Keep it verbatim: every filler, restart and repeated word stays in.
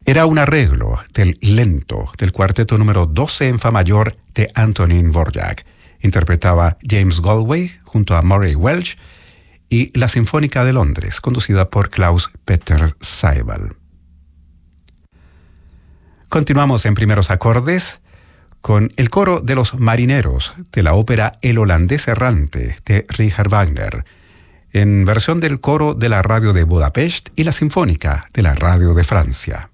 Era un arreglo del Lento, del cuarteto número doce en fa mayor de Antonín Dvořák. Interpretaba James Galway junto a Murray Welch, y la Sinfónica de Londres, conducida por Klaus Peter Seibel. Continuamos en primeros acordes con el coro de los marineros de la ópera El holandés errante de Richard Wagner, en versión del coro de la radio de Budapest y la Sinfónica de la radio de Francia.